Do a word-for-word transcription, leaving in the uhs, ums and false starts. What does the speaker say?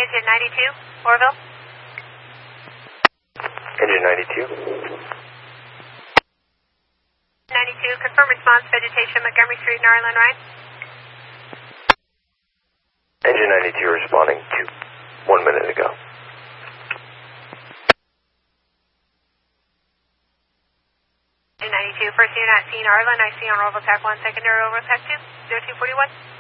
Engine ninety-two, Orville. Engine ninety-two. ninety-two, confirm response, vegetation, Montgomery Street, Narland, right? Engine ninety-two responding to one minute ago. Engine ninety-two, first unit at scene, Arlen, I see on Orville Tac one, secondary Orville Tac two, zero two forty-one.